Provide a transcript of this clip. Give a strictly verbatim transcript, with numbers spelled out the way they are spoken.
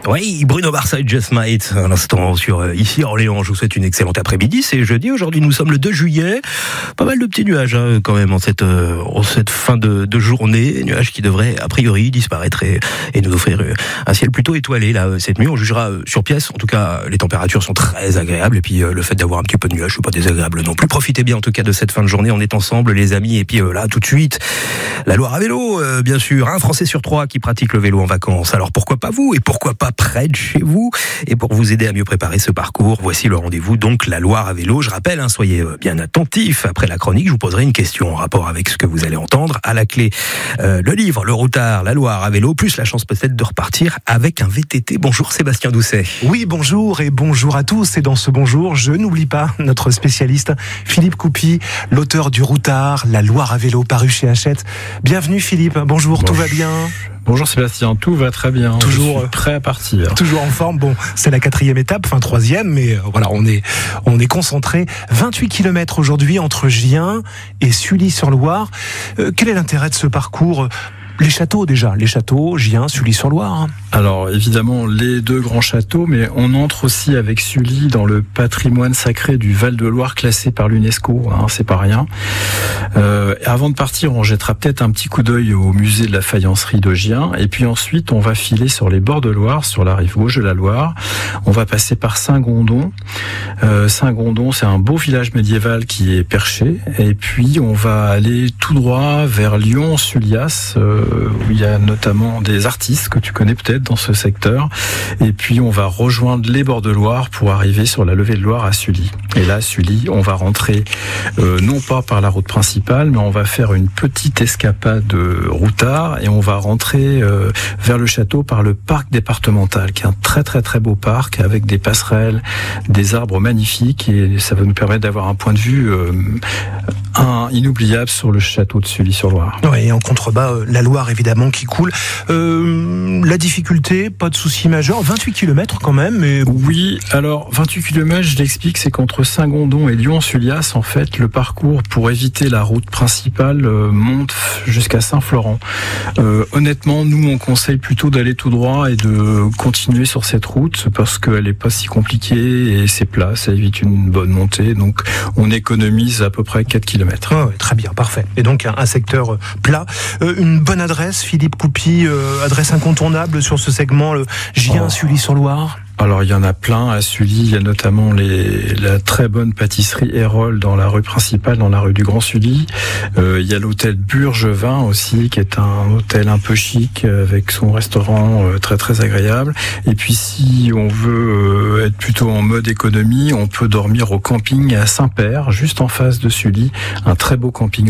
Oui, Bruno Mars et Just Might, à l'instant sur euh, ici Orléans. Je vous souhaite une excellente après-midi. C'est jeudi. Aujourd'hui, nous sommes le deux juillet. Pas mal de petits nuages hein, quand même en cette, euh, en cette fin de, de journée. Nuages qui devraient a priori disparaître et, et nous offrir euh, un ciel plutôt étoilé là cette nuit. On jugera euh, sur pièce. En tout cas, les températures sont très agréables. Et puis euh, le fait d'avoir un petit peu de nuages, c'est pas désagréable non plus. Profitez bien en tout cas de cette fin de journée. On est ensemble, les amis. Et puis euh, là, tout de suite, la Loire à vélo, euh, bien sûr. Un Français sur trois qui pratique le vélo en vacances. Alors pourquoi pas vous et pourquoi pas près de chez vous. Et pour vous aider à mieux préparer ce parcours, voici le rendez-vous, donc la Loire à vélo. Je rappelle, hein, soyez bien attentifs. Après la chronique, je vous poserai une question en rapport avec ce que vous allez entendre. À la clé, euh, le livre, le routard, la Loire à vélo, plus la chance peut-être de repartir avec un V T T. Bonjour Sébastien Doucet. Oui, bonjour et bonjour à tous. Et dans ce bonjour, je n'oublie pas notre spécialiste Philippe Coupy, l'auteur du routard, la Loire à vélo, paru chez Hachette. Bienvenue Philippe, bonjour, bonjour. Tout va bien ? Bonjour Sébastien, tout va très bien. Toujours Je suis prêt à partir. Toujours en forme. Bon, c'est la quatrième étape, enfin troisième, mais euh, voilà, on est on est concentré. vingt-huit kilomètres aujourd'hui entre Gien et Sully-sur-Loire. Euh, quel est l'intérêt de ce parcours ? Les châteaux déjà, les châteaux, Gien, Sully-sur-Loire. Alors évidemment les deux grands châteaux, mais on entre aussi avec Sully dans le patrimoine sacré du Val-de-Loire classé par l'UNESCO, hein, c'est pas rien. Euh, avant de partir, on jettera peut-être un petit coup d'œil au musée de la faïencerie de Gien, et puis ensuite on va filer sur les bords de Loire, sur la rive gauche de la Loire. On va passer par Saint-Gondon. Euh, Saint-Gondon, c'est un beau village médiéval qui est perché, et puis on va aller tout droit vers Lyon-Sullias, euh, où il y a notamment des artistes que tu connais peut-être dans ce secteur. Et puis on va rejoindre les bords de Loire pour arriver sur la levée de Loire à Sully. Et là, Sully, on va rentrer euh, non pas par la route principale, mais on va faire une petite escapade de routard et on va rentrer euh, vers le château par le parc départemental, qui est un très très très beau parc avec des passerelles, des arbres magnifiques, et ça va nous permettre d'avoir un point de vue euh, un, inoubliable sur le château de Sully-sur-Loire. Oui, et en contrebas, euh, la Loire évidemment qui coule. Euh, la difficulté, pas de souci majeur, vingt-huit kilomètres quand même. Mais... Oui, alors vingt-huit kilomètres, je l'explique, c'est qu'entre Saint-Gondon et Lyon-Sullias, en fait, le parcours pour éviter la route principale euh, monte jusqu'à Saint-Florent. Euh, honnêtement, nous on conseille plutôt d'aller tout droit et de continuer sur cette route parce qu'elle n'est pas si compliquée et c'est plat, ça évite une bonne montée, donc on économise à peu près quatre kilomètres. Oh, très bien, parfait. Et donc un, un secteur plat. Euh, une bonne adresse, Philippe Coupy, euh, adresse incontournable sur ce segment, le Gien-Sully-sur-Loire. Alors il y en a plein à Sully, il y a notamment les, la très bonne pâtisserie Hérole dans la rue principale, dans la rue du Grand Sully. Euh, il y a l'hôtel Burgevin aussi, qui est un hôtel un peu chic avec son restaurant euh, très très agréable. Et puis si on veut euh, être plutôt en mode économie, on peut dormir au camping à Saint-Père, juste en face de Sully, un très beau camping